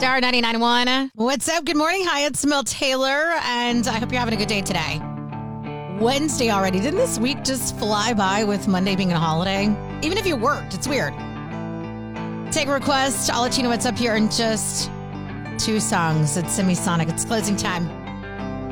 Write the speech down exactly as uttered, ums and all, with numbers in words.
Star ninety-nine point one. What's up? Good morning. Hi, it's Mel Taylor, and I hope you're having a good day today. Wednesday already. Didn't this week just fly by with Monday being a holiday? Even if you worked, it's weird. Take a request. I'll let you know what's up here in just two songs. It's Semisonic. It's closing time.